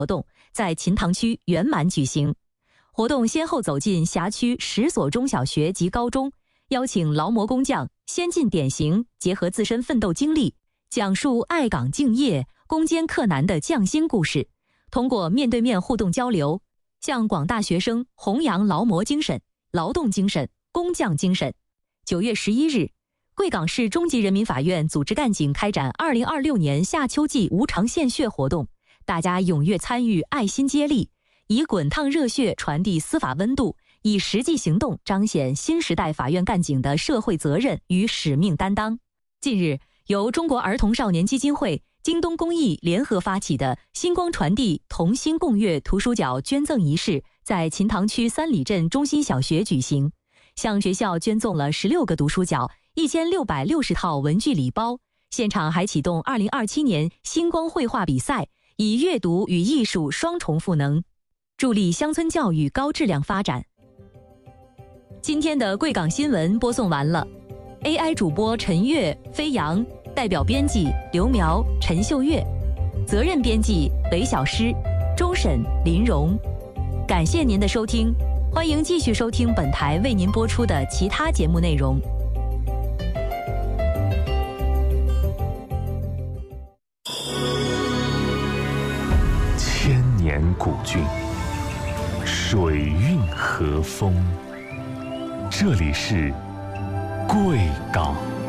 活动在秦塘区圆满举行。活动先后走进辖区10所中小学及高中，邀请劳模工匠、先进典型结合自身奋斗经历，讲述爱岗敬业、攻坚克难的匠心故事。通过面对面互动交流，向广大学生弘扬劳模精神、劳动精神、工匠精神。9月11日，贵港市中级人民法院组织干警开展2026年夏秋季无偿献血活动，大家踊跃参与，爱心接力，以滚烫热血传递司法温度，以实际行动彰显新时代法院干警的社会责任与使命担当。近日，由中国儿童少年基金会、京东公益联合发起的星光传递同心共悦图书角捐赠仪式在秦塘区3里镇中心小学举行，向学校捐赠了16个读书角、1660套文具礼包。现场还启动2027年星光绘画比赛，以阅读与艺术双重赋能，助力乡村教育高质量发展。今天的贵港新闻播送完了 ，AI 主播陈悦、飞扬，代表编辑刘苗、陈秀月，责任编辑韦小诗，终审林荣。感谢您的收听，欢迎继续收听本台为您播出的其他节目内容。 千年古郡，水韵和风，这里是贵港。